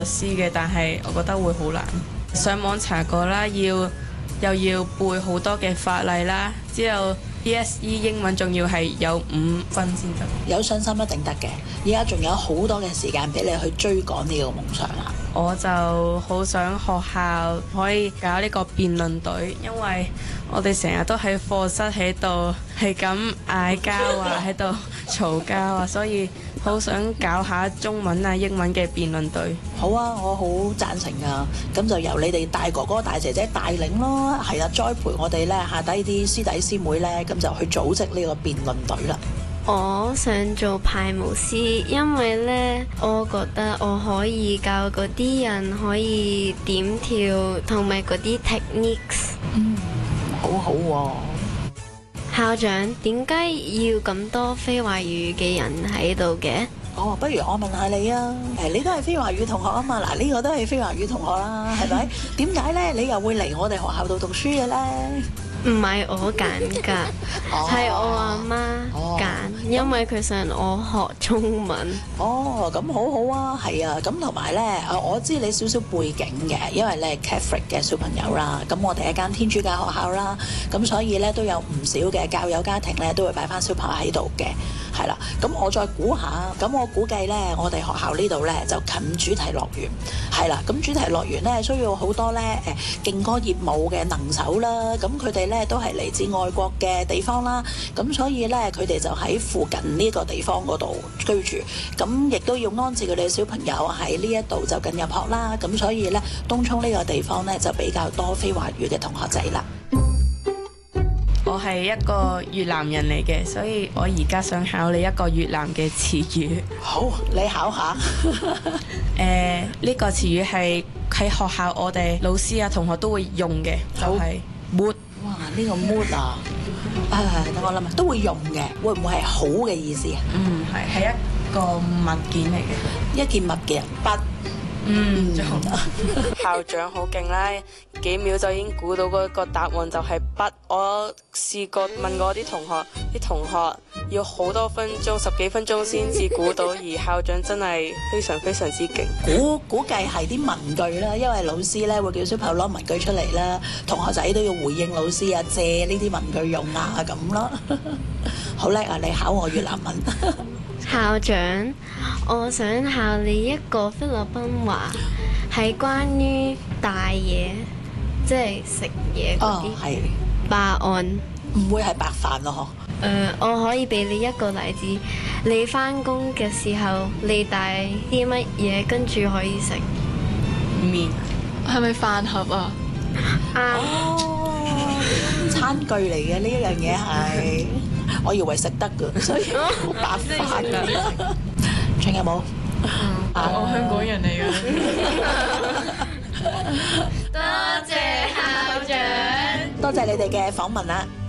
詩嘅，但係我覺得會好難。上網查過啦，又要背好多嘅法例啦，之後 DSE 英文仲要係有5分先得。 有信心一定得嘅，而家仲有好多嘅時間俾你去追趕呢個夢想啦。 我就好想學校可以搞呢個辯論隊，因為我哋成日都喺課室喺度係咁嗌交啊，喺度嘈交啊，所以好想搞下中文啊、英文嘅辯論隊。 好啊，我好贊成啊！咁就由你哋大哥哥、大姐姐帶領咯，係啦，栽培我哋呢下低啲師弟師妹呢，咁就去組織呢個辯論隊啦。 我想做排舞師，因為呢，我覺得我可以教嗰啲人可以點跳，同埋嗰啲 techniques。 好好喎。 校長，點解要咁多非華語嘅人喺度嘅？ 哦，不如我問下你啊！你都係非華語同學啊嘛，嗱，呢個都係非華語同學啦，係咪？點解呢？你又會嚟我哋學校度讀書嘅呢？ 唔係我揀㗎，係我阿媽揀，因為佢想我學中文。 哦，咁好好啊，係啊，咁同埋呢，我知你少少背景嘅，因為你係 Catholic 嘅小朋友啦，咁我哋一間天主教學校啦，咁所以呢，都有唔少嘅教友家庭呢，都會擺翻小朋友喺度嘅，係啦。咁我再估下，咁我估計呢，我哋學校呢度呢，就近主題樂園，係啦。咁主題樂園呢，需要好多呢勁歌熱舞嘅能手啦，咁佢哋呢，都係嚟自外國嘅地方啦，咁所以呢，佢哋就喺附近呢個地方嗰度居住，咁亦都要安置佢哋嘅小朋友喺呢一度就近入學啦，咁所以呢，東涌呢個地方呢，就比較多非華語嘅同學仔啦。 我係一個越南人嚟嘅，所以我而家想考你一個越南嘅詞語。 好，你考下。 呢個詞語係喺學校我哋老師啊同學都會用嘅，就係 mood。 哇！呢個 mood 啊，等我諗下，都會用嘅，會唔會係好嘅意思啊？ 係一個物件嚟嘅， 一件物嘅筆。 校長好勁啦，幾秒就已經估到嗰個答案就係筆。我試過問過啲同學要好多分鐘，10幾分鐘先至估到，而校長真係非常非常之勁。 估計係啲文句啦，因為老師咧會叫小朋友攞文句出嚟啦，同學仔都要回應老師啊，借呢啲文句用啊咁咯。好叻啊！你考我越南文。 校長，我想考你一個菲律賓話，係關於帶嘢，即係食嘢嗰啲。 係。 答案唔會係白飯咯？ 我可以俾你一個例子，你返工嘅時候，你帶啲乜嘢跟住可以食麵？ 係咪飯盒啊？ 餐具嚟嘅呢一樣嘢係，我以為食得㗎，所以白飯㗎。仲有冇？ 我香港人嚟㗎。 多謝校長。 多謝你哋嘅訪問啦。